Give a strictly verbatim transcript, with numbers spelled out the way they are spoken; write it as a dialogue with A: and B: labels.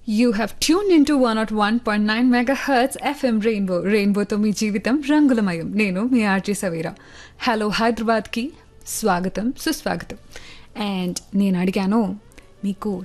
A: You have tuned into one oh one point nine megahertz F M Rainbow. రెయిన్బోతో మీ జీవితం రంగులమయం. నేను మీ RJ Saveera. Hello హైదరాబాద్కి స్వాగతం సుస్వాగతం. అండ్ నేను అడిగాను మీకు